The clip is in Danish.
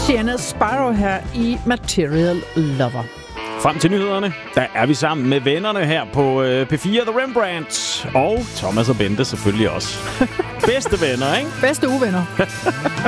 Sienna Sparrow her i Material Lover. Frem til nyhederne, der er vi sammen med vennerne her på P4 The Rembrandt. Og Thomas og Bente selvfølgelig også. Bedste venner, ikke? Bedste uvenner.